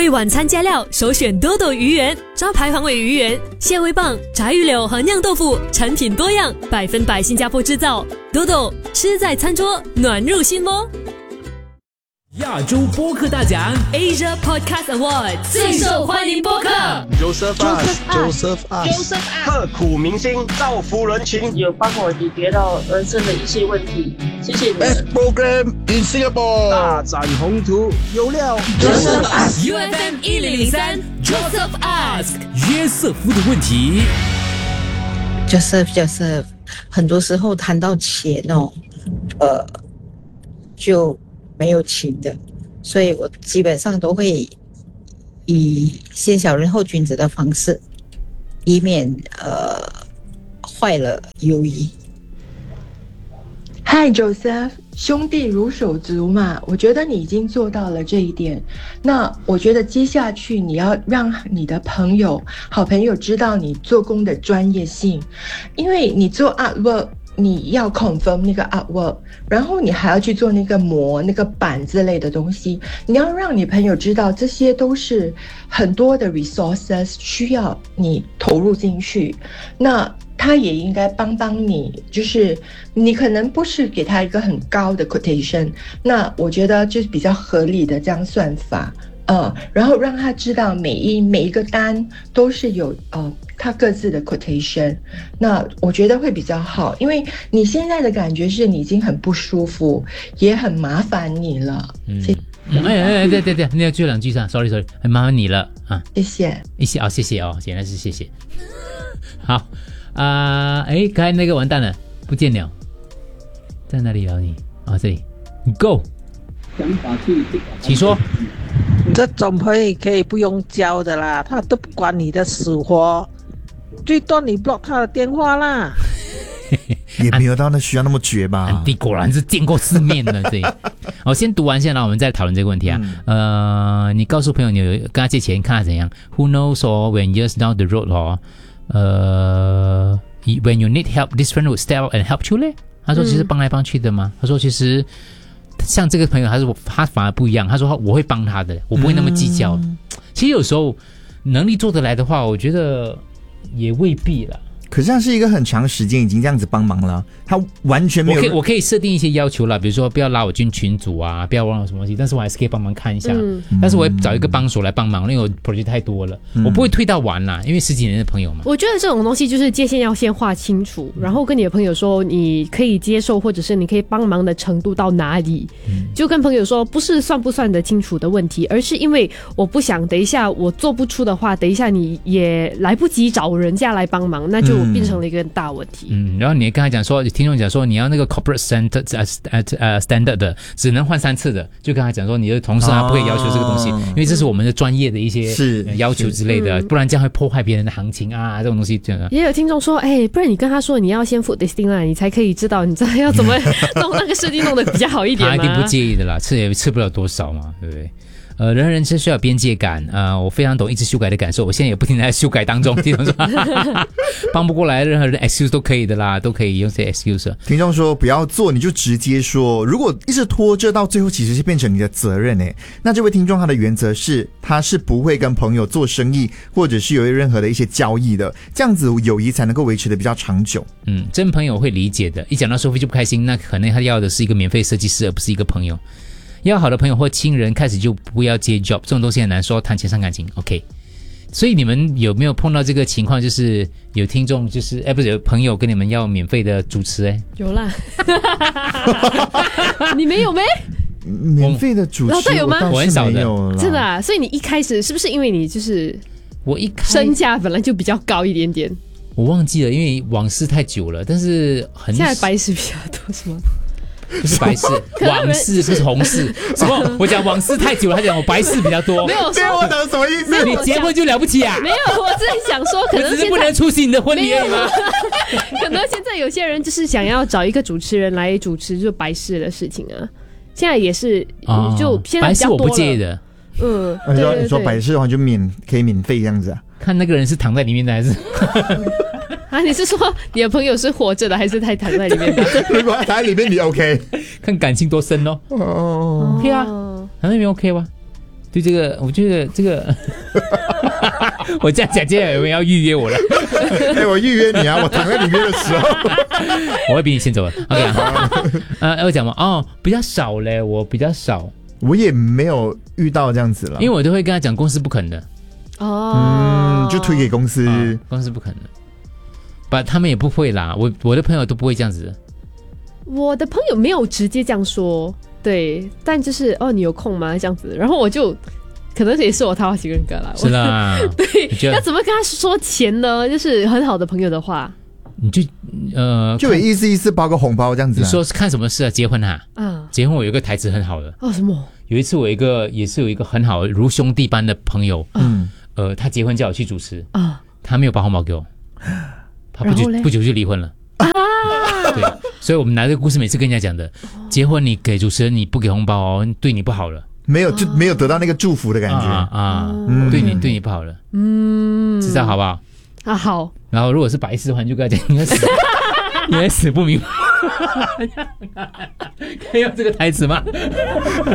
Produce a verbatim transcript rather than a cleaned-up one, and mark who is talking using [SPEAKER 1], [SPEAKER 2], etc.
[SPEAKER 1] 为晚餐加料，首选多多鱼圆，招牌黄尾鱼圆、蟹味棒、炸鱼柳和酿豆腐，产品多样，百分百新加坡制造。多多吃在餐桌，暖入心窝。
[SPEAKER 2] 亚洲播客大奖
[SPEAKER 1] Asia Podcast Award 最受欢迎播客
[SPEAKER 3] Joseph Us，Joseph
[SPEAKER 4] Us，
[SPEAKER 3] 刻苦铭心，造福人群，
[SPEAKER 4] 有帮我解决到人生的一些问题，谢谢你们。
[SPEAKER 5] Best program in Singapore，
[SPEAKER 3] 大展宏图，有料
[SPEAKER 4] Joseph Us
[SPEAKER 1] U F M 一零零三 Joseph Ask
[SPEAKER 2] 约瑟夫的问题。
[SPEAKER 6] Joseph Joseph， 很多时候谈到钱哦，呃，就没有情的，所以我基本上都会以先小人后君子的方式，以免呃坏了友谊。
[SPEAKER 7] 嗨 Joseph， 兄弟如手足嘛，我觉得你已经做到了这一点。那我觉得接下去你要让你的朋友、好朋友知道你做工的专业性，因为你做 artwork。你要 confirm 那个 artwork， 然后你还要去做那个模、那个板之类的东西，你要让你朋友知道这些都是很多的 resources 需要你投入进去，那他也应该帮帮你，就是你可能不是给他一个很高的 quotation， 那我觉得就是比较合理的这样算法。呃，然后让他知道每一每一个单都是有呃他各自的 quotation， 那我觉得会比较好，因为你现在的感觉是你已经很不舒服，也很麻烦你了。
[SPEAKER 2] 嗯，嗯哎哎哎，对对对，你要就两句上 ，sorry sorry， 很麻烦你了啊，
[SPEAKER 7] 谢谢，
[SPEAKER 2] 谢谢哦，谢谢哦，原来是谢谢。好啊，哎、呃，刚才那个完蛋了，不见了，在哪里了你？啊，这里，你 go， 请说。
[SPEAKER 8] 这种朋友可以不用交的啦，他都不管你的死活，最多你 block 他的电话啦。
[SPEAKER 5] 也没有到那需要那么绝吧？
[SPEAKER 2] 安迪果然是见过世面的，对。我先读完先，然后我们再讨论这个问题啊。嗯、呃，你告诉朋友你有跟他借钱，看他怎样。Who knows or when years down the road 哦，呃 ，when you need help, this friend will step up and help you 嘞。他说其实帮来帮去的嘛。他说其实。像这个朋友，他说他反而不一样。他说我会帮他的，我不会那么计较。嗯、其实有时候能力做得来的话，我觉得也未必了。
[SPEAKER 5] 可是他是一个很长时间已经这样子帮忙了，他完全没有。
[SPEAKER 2] 我可以我可以设定一些要求啦，比如说不要拉我进群组啊，不要忘了什么东西，但是我还是可以帮忙看一下。嗯、但是我会找一个帮手来帮忙，因为我 project 太多了，嗯、我不会推到完啦，因为十几年的朋友嘛。
[SPEAKER 9] 我觉得这种东西就是界限要先划清楚，然后跟你的朋友说你可以接受或者是你可以帮忙的程度到哪里，嗯、就跟朋友说不是算不算得清楚的问题，而是因为我不想等一下我做不出的话，等一下你也来不及找人家来帮忙，那就变成了一个大问题。
[SPEAKER 2] 嗯，然后你刚才讲说，听众讲说你要那个 corporate standard 呃呃 standard 的，只能换三次的，就跟他讲说你的同事他不可以要求这个东西，哦、因为这是我们的专业的一些要求之类的，嗯、不然这样会破坏别人的行情啊，这种东西这样。
[SPEAKER 9] 也有听众说，哎，不然你跟他说你要先 food testing 啦，你才可以知道你知道要怎么弄那个设计弄得比较好一点吗？
[SPEAKER 2] 他一定不介意的啦，吃也吃不了多少嘛，对不对？呃，人和人是需要边界感啊、呃，我非常懂一直修改的感受，我现在也不停地在修改当中，听众说帮不过来，任何人 excuse 都可以的啦，都可以用这些 excuse。
[SPEAKER 5] 听众说不要做，你就直接说，如果一直拖着，到最后其实是变成你的责任诶。那这位听众他的原则是，他是不会跟朋友做生意，或者是有任何的一些交易的，这样子友谊才能够维持的比较长久。
[SPEAKER 2] 嗯，真朋友会理解的，一讲到收费就不开心，那可能他要的是一个免费设计师，而不是一个朋友。要好的朋友或亲人开始就不要接 job， 这种东西很难说谈钱伤感情 OK。 所以你们有没有碰到这个情况，就是有听众就是哎不是有朋友跟你们要免费的主持？哎，
[SPEAKER 9] 有啦你没有没
[SPEAKER 5] 免费的主持？
[SPEAKER 9] 有吗？
[SPEAKER 2] 我很少的，
[SPEAKER 9] 真的啊。所以你一开始是不是因为你就是
[SPEAKER 2] 我一
[SPEAKER 9] 身价本来就比较高一点点？
[SPEAKER 2] 我忘记了，因为往事太久了，但是很
[SPEAKER 9] 现在白事比较多是吗？
[SPEAKER 2] 不是白事，往事不是红事。什么？我讲往事太久了，他讲我白事比较多。
[SPEAKER 9] 没有，
[SPEAKER 5] 对我懂什么意思？
[SPEAKER 2] 你结婚就了不起啊？
[SPEAKER 9] 没有，我是想说，可能
[SPEAKER 2] 只是不能出席你的婚礼而已吗？
[SPEAKER 9] 可能现在有些人就是想要找一个主持人来主持就白事的事情啊。现在也是，哦、就现在比较多了。
[SPEAKER 2] 白事我不介意的。
[SPEAKER 9] 嗯，
[SPEAKER 5] 你说你说白事的话就免可以免费这样子啊？
[SPEAKER 2] 看那个人是躺在里面的还是？
[SPEAKER 9] 啊，你是说你的朋友是活着的，还是他躺在里面的？
[SPEAKER 5] 如果他在里面，你 OK？
[SPEAKER 2] 看感情多深哦。
[SPEAKER 5] 哦
[SPEAKER 2] ，OK 啊，躺在里面 OK 吧？ 对这个，我觉得这个，我这样讲，接下来有人要预约我了。
[SPEAKER 5] 哎，我预约你啊！我躺在里面的时候，
[SPEAKER 2] 我会比你先走了。OK， 好，呃，要讲吗？哦，比较少嘞，我比较少，
[SPEAKER 5] 我也没有遇到这样子了，
[SPEAKER 2] 因为我都会跟他讲公司不肯的。
[SPEAKER 9] 哦，
[SPEAKER 5] 嗯，就推给公司，
[SPEAKER 2] 啊、公司不肯的，把他们也不会啦。我我的朋友都不会这样子的。
[SPEAKER 9] 我的朋友没有直接这样说，对，但就是哦，你有空吗？这样子，然后我就可能也是我桃花型人格啦。
[SPEAKER 2] 是啦，
[SPEAKER 9] 对，要怎么跟他说钱呢？就是很好的朋友的话，
[SPEAKER 2] 你就呃，
[SPEAKER 5] 就有意思意思包个红包这样子、啊。
[SPEAKER 2] 你说是看什么事啊？结婚啊？
[SPEAKER 9] 啊，
[SPEAKER 2] 结婚我有一个台词很好的
[SPEAKER 9] 哦，什么？
[SPEAKER 2] 有一次我一个也是有一个很好如兄弟般的朋友，
[SPEAKER 5] 嗯，
[SPEAKER 2] 呃，他结婚叫我去主持
[SPEAKER 9] 啊，
[SPEAKER 2] 他没有包红包给我，他不久不久就离婚了。啊，对，所以我们拿这个故事每次跟人家讲的，结婚你给主持人你不给红包哦，对你不好了，
[SPEAKER 5] 没有就没有得到那个祝福的感觉
[SPEAKER 2] 啊啊，
[SPEAKER 5] 嗯、
[SPEAKER 2] 对你对你不好了，
[SPEAKER 9] 嗯，
[SPEAKER 2] 知道好不好？
[SPEAKER 9] 啊好。
[SPEAKER 2] 然后如果是白痴的话，你就跟他讲，你要死，你要死不明。可以用这个台词吗？